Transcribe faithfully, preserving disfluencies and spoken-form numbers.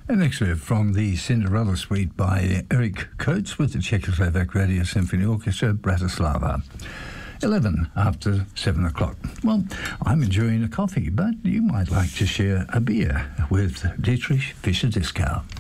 An excerpt from the Cinderella Suite by Eric Coates with the Czechoslovak Radio Symphony Orchestra, Bratislava. eleven after seven o'clock. Well, I'm enjoying a coffee, but you might like to share a beer with Dietrich Fischer-Dieskau.